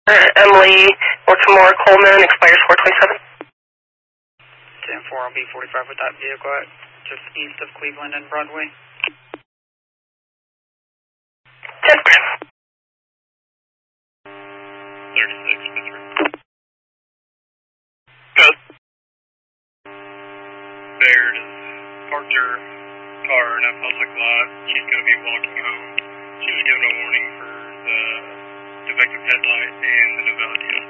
Emily Baltimore Coleman, expires 427. 10-4, I'll be 45 with that vehicle at just east of Cleveland and Broadway. 10. 36, Pittsburgh. Good. Baird has parked her car in a public lot. She's going to be walking home. She was given a warning for the defective headlight and the no valid